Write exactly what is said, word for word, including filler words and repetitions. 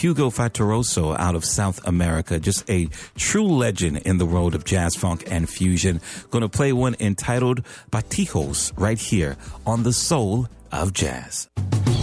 Hugo Fatoroso out of South America, just a true legend in the world of jazz, funk, and fusion. Going to play one entitled Batijos right here on The Soul of Jazz.